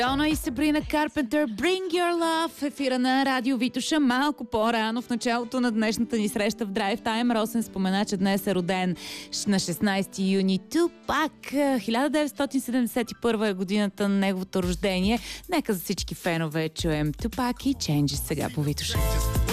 Дона и Сабрина Карпентър, Bring Your Love в ефира на Радио Витоша. Малко по-рано в началото на днешната ни среща в Drive Time Росен спомена, че днес е роден на 16 юни Тупак. 1971 е годината на неговото рождение. Нека за всички фенове чуем Тупак и Changes сега по Витоша.